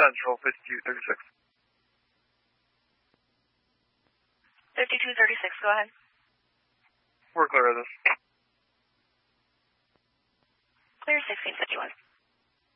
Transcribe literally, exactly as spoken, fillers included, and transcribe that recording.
Central, fifty-two thirty-six. fifty-two thirty-six, go ahead. We're clear of this. Clear sixteen fifty-one.